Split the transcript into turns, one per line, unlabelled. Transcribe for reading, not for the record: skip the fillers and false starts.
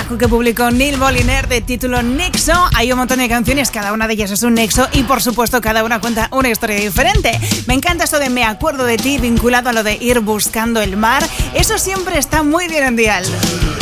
trabajo que publicó Neil Moliner de título Nexo. Hay un montón de canciones, cada una de ellas es un nexo y por supuesto cada una cuenta una historia diferente. Me encanta esto de Me acuerdo de ti vinculado a lo de ir buscando el mar. Eso siempre está muy bien en Dial.